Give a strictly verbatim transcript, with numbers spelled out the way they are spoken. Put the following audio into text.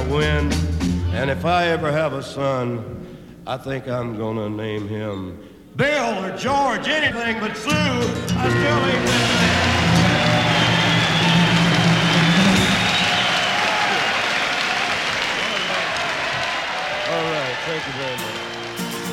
wind. And if I ever have a son, I think I'm gonna name him Bill or George, anything but Sue. I still ain't been there. All right, thank you very much.